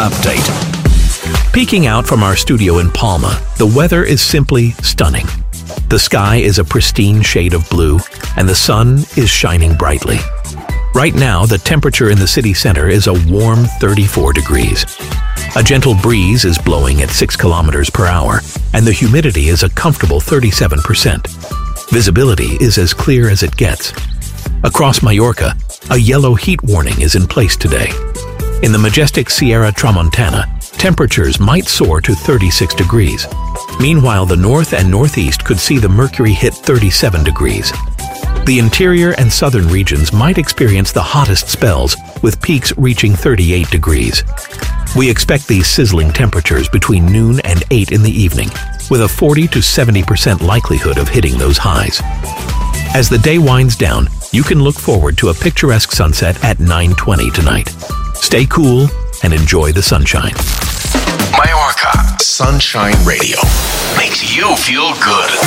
update. Peeking out from our studio in Palma, the weather is simply stunning. The sky is a pristine shade of blue, and the sun is shining brightly. Right now, the temperature in the city center is a warm 34 degrees. A gentle breeze is blowing at 6 kilometers per hour, and the humidity is a comfortable 37%. Visibility is as clear as it gets. Across Mallorca, a yellow heat warning is in place today. In the majestic Sierra Tramontana, temperatures might soar to 36 degrees. Meanwhile, the north and northeast could see the mercury hit 37 degrees. The interior and southern regions might experience the hottest spells, with peaks reaching 38 degrees. We expect these sizzling temperatures between noon and 8 in the evening, with a 40 to 70% likelihood of hitting those highs. As the day winds down, you can look forward to a picturesque sunset at 9:20 tonight. Stay cool and enjoy the sunshine. Mallorca Sunshine Radio makes you feel good.